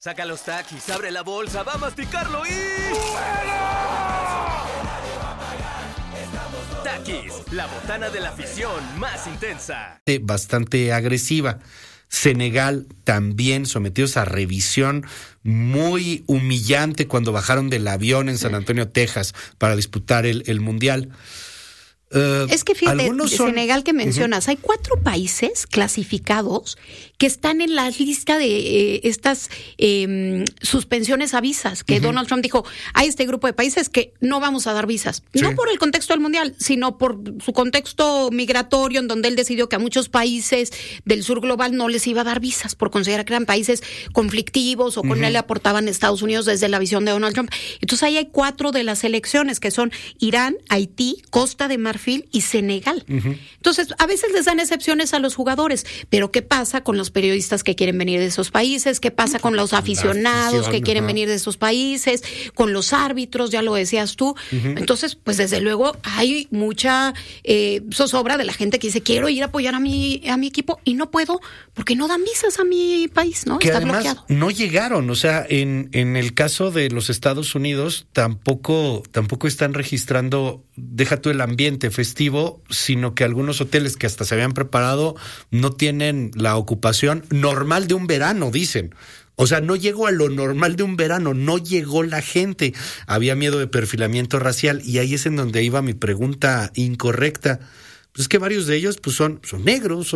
Saca los Takis, abre la bolsa, va a masticarlo y... Takis, la botana de la afición más intensa. Bastante agresiva. Senegal también sometidos a revisión muy humillante cuando bajaron del avión en San Antonio, Texas, para disputar el Mundial. Es que fíjate, de Senegal que mencionas, hay 4 países clasificados que están en la lista de estas suspensiones a visas, que Donald Trump dijo, hay este grupo de países que no vamos a dar visas, no por el contexto del Mundial, sino por su contexto migratorio, en donde él decidió que a muchos países del sur global no les iba a dar visas, por considerar que eran países conflictivos o con él le aportaban Estados Unidos desde la visión de Donald Trump. Entonces ahí hay 4 de las elecciones, que son Irán, Haití, Costa de Marfil y Senegal. Entonces, a veces les dan excepciones a los jugadores, pero ¿qué pasa con los periodistas que quieren venir de esos países? ¿Qué pasa con los aficionados que quieren venir de esos países? Con los árbitros, ya lo decías tú. Entonces, pues desde luego hay mucha zozobra de la gente que dice, quiero ir a apoyar a mi equipo y no puedo porque no dan visas a mi país, ¿no? Que está además bloqueado. No llegaron, o sea, en el caso de los Estados Unidos tampoco están registrando, deja tú el ambiente festivo, sino que algunos hoteles que hasta se habían preparado no tienen la ocupación normal de un verano, dicen. O sea, no llegó a lo normal de un verano, no llegó la gente. Había miedo de perfilamiento racial y ahí es en donde iba mi pregunta incorrecta. Pues es que varios de ellos pues son negros,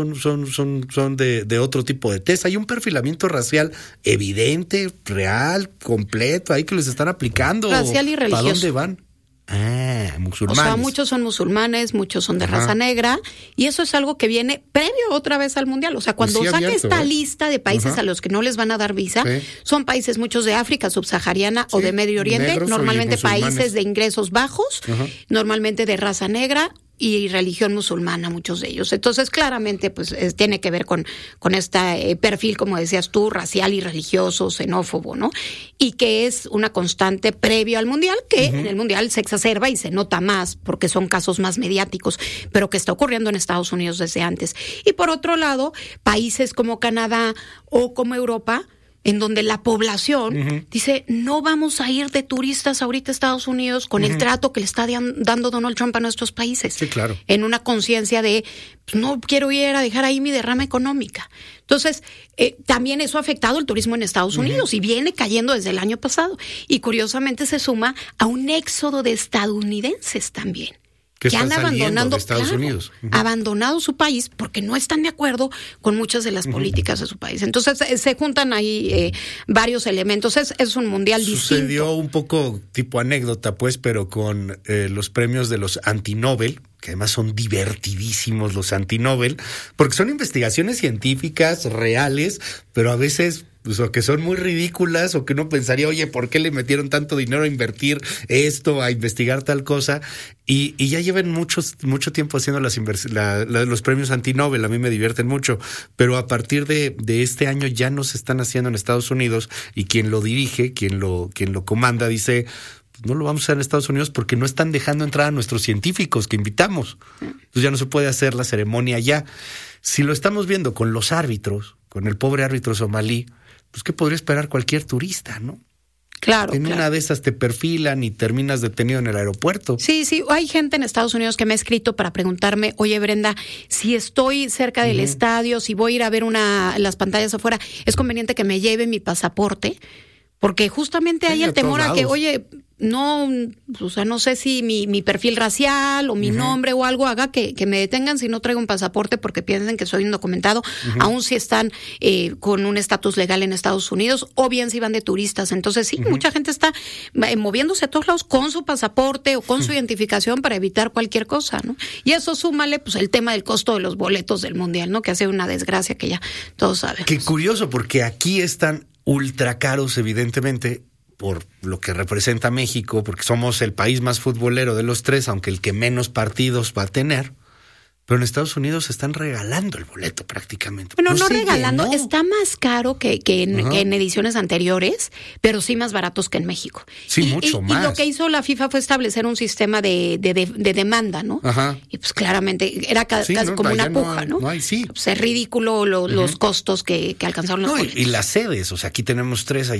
son de otro tipo de tez. Hay un perfilamiento racial evidente, real, completo, ahí que les están aplicando. Racial y religioso. ¿Para dónde van? Musulmanes. O sea, muchos son musulmanes, muchos son de raza negra, y eso es algo que viene previo otra vez al Mundial. O sea, cuando saque esta lista de países a los que no les van a dar visa, son países muchos de África subsahariana o de Medio Oriente, normalmente países de ingresos bajos, normalmente de raza negra y religión musulmana, muchos de ellos. Entonces, claramente, pues tiene que ver con este perfil, como decías tú, racial y religioso, xenófobo, ¿no? Y que es una constante previo al Mundial, que en el Mundial se exacerba y se nota más, porque son casos más mediáticos, pero que está ocurriendo en Estados Unidos desde antes. Y por otro lado, países como Canadá o como Europa, en donde la población dice, no vamos a ir de turistas ahorita a Estados Unidos con el trato que le está dando Donald Trump a nuestros países. Sí, claro. En una conciencia de, pues, no quiero ir a dejar ahí mi derrama económica. Entonces, también eso ha afectado el turismo en Estados Unidos y viene cayendo desde el año pasado. Y curiosamente se suma a un éxodo de estadounidenses también. Que han abandonado Estados Unidos. Abandonado su país porque no están de acuerdo con muchas de las políticas de su país. Entonces se juntan ahí varios elementos. Es un mundial distinto. Sucedió un poco tipo anécdota, pues, pero con los premios de los anti-Nobel, que además son divertidísimos los anti-Nobel, porque son investigaciones científicas reales, pero a veces pues, o que son muy ridículas, o que uno pensaría, oye, ¿por qué le metieron tanto dinero a invertir esto, a investigar tal cosa? Y ya llevan mucho tiempo haciendo los premios anti-Nobel, a mí me divierten mucho, pero a partir de este año ya no se están haciendo en Estados Unidos, y quien lo dirige, quien lo comanda, dice, no lo vamos a hacer en Estados Unidos porque no están dejando entrar a nuestros científicos que invitamos. Entonces ya no se puede hacer la ceremonia allá. Si lo estamos viendo con los árbitros, con el pobre árbitro somalí, pues ¿qué podría esperar cualquier turista, no? Claro. Una de esas te perfilan y terminas detenido en el aeropuerto. Sí, hay gente en Estados Unidos que me ha escrito para preguntarme, oye Brenda, si estoy cerca del estadio, si voy a ir a ver las pantallas afuera, ¿es conveniente que me lleve mi pasaporte? Porque justamente hay el temor a que, oye, no, o sea, no sé si mi perfil racial o mi nombre o algo haga que me detengan si no traigo un pasaporte porque piensen que soy indocumentado, aun si están con un estatus legal en Estados Unidos, o bien si van de turistas. Entonces sí, mucha gente está moviéndose a todos lados con su pasaporte o con su identificación para evitar cualquier cosa, ¿no? Y eso súmale pues el tema del costo de los boletos del Mundial, ¿no? Que hace una desgracia que ya todos saben. Qué curioso, porque aquí están ultra caros, evidentemente, por lo que representa México, porque somos el país más futbolero de los tres, aunque el que menos partidos va a tener. Pero en Estados Unidos están regalando el boleto prácticamente. Bueno, no regalando, está más caro que en ediciones anteriores, pero sí más baratos que en México. Sí, mucho más. Y lo que hizo la FIFA fue establecer un sistema de demanda, ¿no? Ajá. Y pues claramente era casi como una puja, ¿no? Sí. Pues es ridículo los costos que alcanzaron las políticas. Y las sedes, o sea, aquí tenemos 3,